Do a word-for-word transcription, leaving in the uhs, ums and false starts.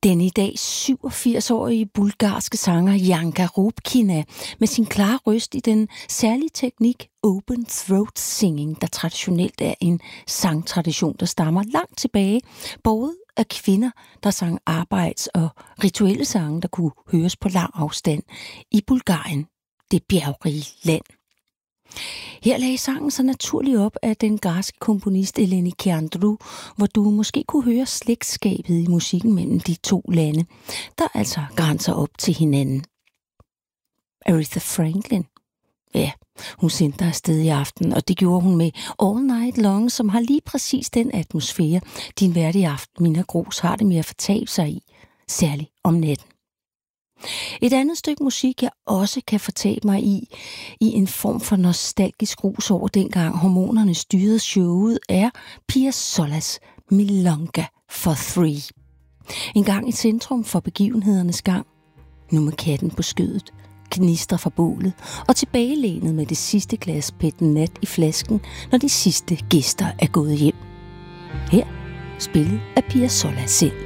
Den i dag syvogfirs-årige bulgarske sanger Janka Rubkina med sin klare røst i den særlige teknik open throat singing, der traditionelt er en sangtradition, der stammer langt tilbage, både af kvinder, der sang arbejds- og rituelle sange, der kunne høres på lang afstand i Bulgarien, det bjergrige land. Her lagde sangen så naturligt op af den græske komponist Eleni Keandrou, hvor du måske kunne høre slægtskabet i musikken mellem de to lande, der altså grænser op til hinanden. Aretha Franklin, ja, hun sendte dig afsted i aften, og det gjorde hun med All Night Long, som har lige præcis den atmosfære, din vært i aften, Minna Grooss, har det med at fortabe sig i, særligt om natten. Et andet stykke musik, jeg også kan fortabe mig i, i en form for nostalgisk rus over dengang hormonerne styrede showet, er Piazzolas Milonga for Three. En gang i centrum for begivenhedernes gang, nu med katten på skødet, gnister fra bålet og tilbagelænet med det sidste glas Petit Nat i flasken, når de sidste gæster er gået hjem. Her spillet af Piazzolla selv.